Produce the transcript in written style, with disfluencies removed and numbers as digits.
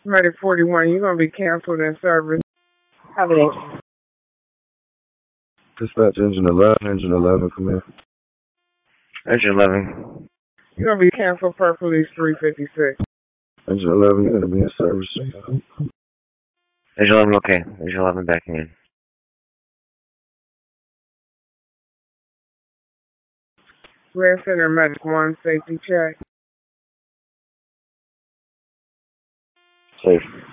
Ready 41, you're going to be canceled in service. Have it. Dispatch engine 11, come in. Engine 11. You're going to be canceled per police 356. Engine 11, you're going to be in service. Engine 11, okay. Engine 11 backing in. Red Center Medic 1, safety check. Safe.